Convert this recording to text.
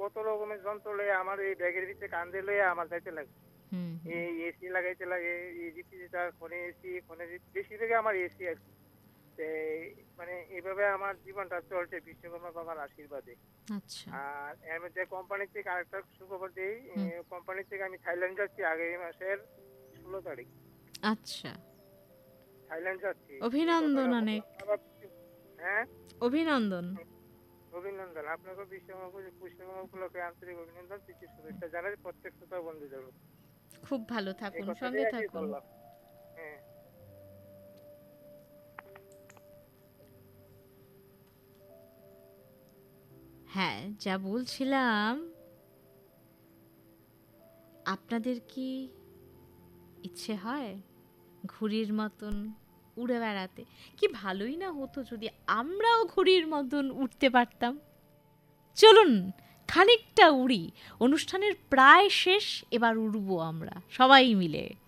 কত রকমের যন্ত্র লয়ে আমার এই ব্যাগের ভিতরে কান্দে লয়ে আমার যাইতে লাগে। এই এসি লাগাইতে লাগে, এই রিফ্রিজারেটর, ফোনে এসি, বেশিরভাগ আমার এসি আর কি। মানে এইভাবে আমার জীবনটা চলছে বিশ্বকর্মা বাবার আশীর্বাদে। আচ্ছা আর এর মধ্যে কোম্পানি থেকে আরেকটা সুখবর দিই, কোম্পানি থেকে আমি থাইল্যান্ড যাচ্ছি আগামী মাসের 16 তারিখ। আচ্ছা, থাইল্যান্ড যাচ্ছি। অভিনন্দন অনেক। হ্যাঁ, অভিনন্দন। অভিনন্দন। আপনাকে বিশ্বকর্মা উপলক্ষে আন্তরিক অভিনন্দন, প্রীতি শুভেচ্ছা জানাই প্রত্যেক শ্রোতা বন্ধুদের। খুব ভালো থাকুন, সঙ্গে থাকুন। হ্যাঁ। হ্যাঁ, যা বলছিলাম, আপনাদের কি ইচ্ছে হয় ঘুড়ির মতন উড়ে বেড়াতে? কি ভালোই না হতো যদি আমরাও ঘুড়ির মতন উঠতে পারতাম। চলুন খানিকটা উড়ি, অনুষ্ঠানের প্রায় শেষ, এবার উড়বো আমরা সবাই মিলে।